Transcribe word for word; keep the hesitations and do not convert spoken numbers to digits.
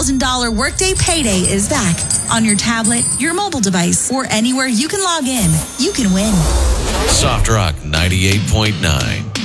thousand dollars Workday Payday is back. On your tablet, your mobile device, or anywhere you can log in, you can win. Soft Rock ninety-eight point nine.